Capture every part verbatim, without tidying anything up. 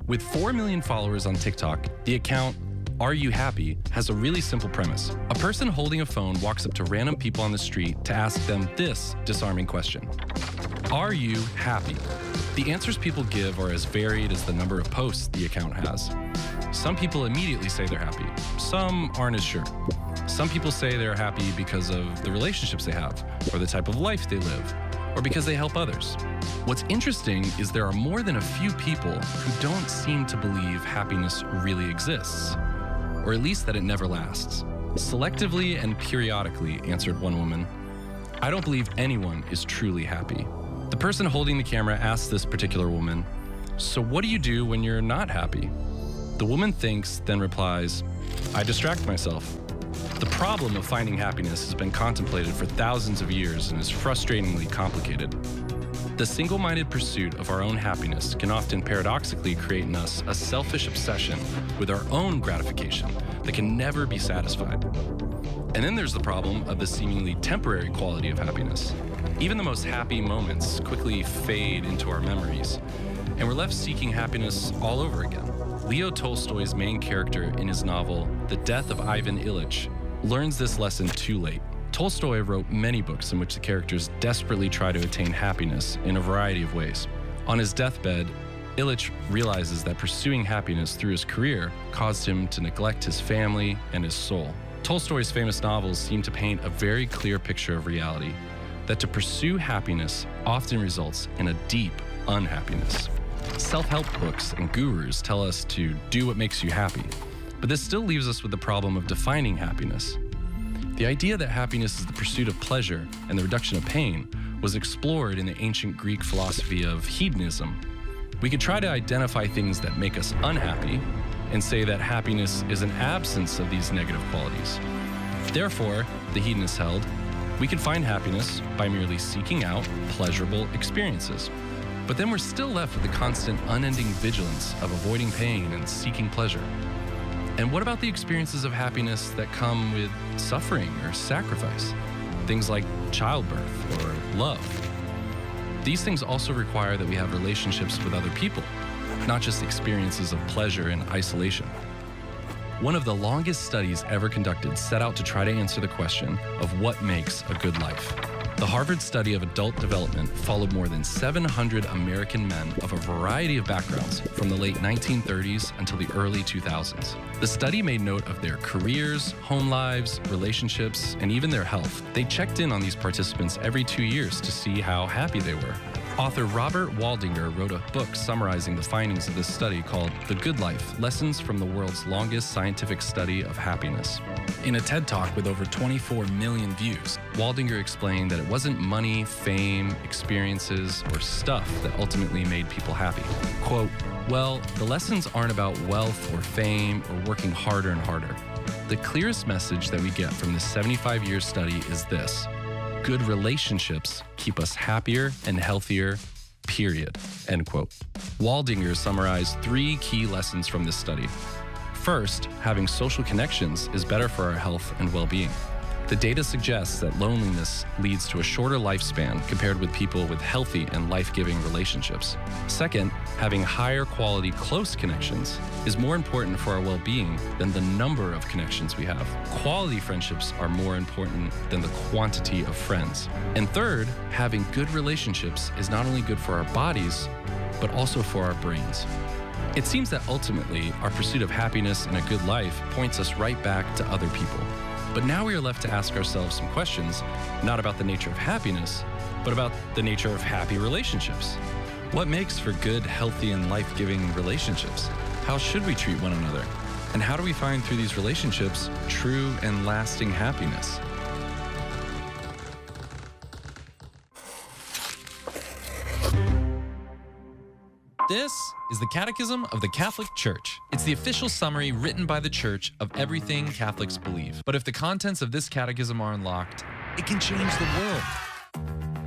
With four million followers on TikTok, the account Are You Happy has a really simple premise. A person holding a phone walks up to random people on the street to ask them this disarming question. Are you happy? The answers people give are as varied as the number of posts the account has. Some people immediately say they're happy. Some aren't as sure. Some people say they're happy because of the relationships they have, or the type of life they live, or because they help others. What's interesting is there are more than a few people who don't seem to believe happiness really exists, or at least that it never lasts. Selectively and periodically, answered one woman. I don't believe anyone is truly happy. The person holding the camera asked this particular woman, so what do you do when you're not happy? The woman thinks, then replies, I distract myself. The problem of finding happiness has been contemplated for thousands of years and is frustratingly complicated. The single-minded pursuit of our own happiness can often paradoxically create in us a selfish obsession with our own gratification that can never be satisfied. And then there's the problem of the seemingly temporary quality of happiness. Even the most happy moments quickly fade into our memories, and we're left seeking happiness all over again. Leo Tolstoy's main character in his novel, The Death of Ivan Ilyich, learns this lesson too late. Tolstoy wrote many books in which the characters desperately try to attain happiness in a variety of ways. On his deathbed, Ilyich realizes that pursuing happiness through his career caused him to neglect his family and his soul. Tolstoy's famous novels seem to paint a very clear picture of reality, that to pursue happiness often results in a deep unhappiness. Self-help books and gurus tell us to do what makes you happy, but this still leaves us with the problem of defining happiness. The idea that happiness is the pursuit of pleasure and the reduction of pain was explored in the ancient Greek philosophy of hedonism. We could try to identify things that make us unhappy and say that happiness is an absence of these negative qualities. Therefore, the hedonists held, we can find happiness by merely seeking out pleasurable experiences. But then we're still left with the constant, unending vigilance of avoiding pain and seeking pleasure. And what about the experiences of happiness that come with suffering or sacrifice? Things like childbirth or love. These things also require that we have relationships with other people, not just experiences of pleasure and isolation. One of the longest studies ever conducted set out to try to answer the question of what makes a good life. The Harvard study of adult development followed more than seven hundred American men of a variety of backgrounds from the late nineteen thirties until the early two thousands. The study made note of their careers, home lives, relationships, and even their health. They checked in on these participants every two years to see how happy they were. Author Robert Waldinger wrote a book summarizing the findings of this study called The Good Life: Lessons from the World's Longest Scientific Study of Happiness. In a TED Talk with over twenty-four million views, Waldinger explained that it wasn't money, fame, experiences, or stuff that ultimately made people happy. Quote, well, the lessons aren't about wealth or fame or working harder and harder. The clearest message that we get from this seventy-five year study is this: good relationships keep us happier and healthier, period, end quote. Waldinger summarized three key lessons from this study. First, having social connections is better for our health and well-being. The data suggests that loneliness leads to a shorter lifespan compared with people with healthy and life-giving relationships. Second, having higher quality close connections is more important for our well-being than the number of connections we have. Quality friendships are more important than the quantity of friends. And third, having good relationships is not only good for our bodies, but also for our brains. It seems that ultimately, our pursuit of happiness and a good life points us right back to other people. But now we are left to ask ourselves some questions, not about the nature of happiness, but about the nature of happy relationships. What makes for good, healthy, and life-giving relationships? How should we treat one another? And how do we find through these relationships true and lasting happiness? This is the Catechism of the Catholic Church. It's the official summary written by the Church of everything Catholics believe. But if the contents of this catechism are unlocked, it can change the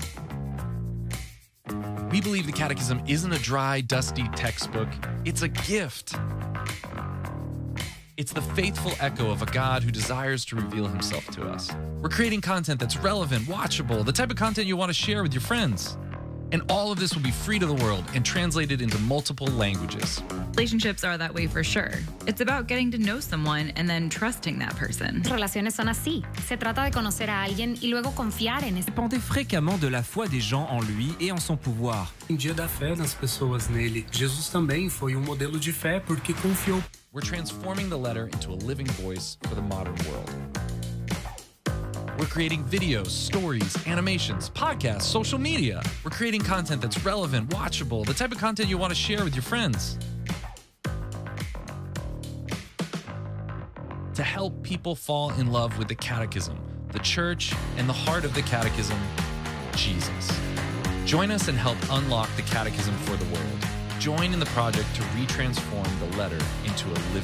world. We believe the Catechism isn't a dry, dusty textbook. It's a gift. It's the faithful echo of a God who desires to reveal himself to us. We're creating content that's relevant, watchable, the type of content you want to share with your friends. And all of this will be free to the world and translated into multiple languages. Relationships are that way for sure. It's about getting to know someone and then trusting that person. Relaciones son así. Se trata de conocer a alguien y luego confiar en ese. Dépendait fréquemment de la foi des gens en lui et en son pouvoir. Dependia da fé das pessoas nele. Jesus também foi um modelo de fé porque confiou. We're transforming the letter into a living voice for the modern world. We're creating videos, stories, animations, podcasts, social media. We're creating content that's relevant, watchable, the type of content you want to share with your friends. To help people fall in love with the Catechism, the Church, and the heart of the Catechism, Jesus. Join us and help unlock the Catechism for the world. Join in the project to retransform the letter into a living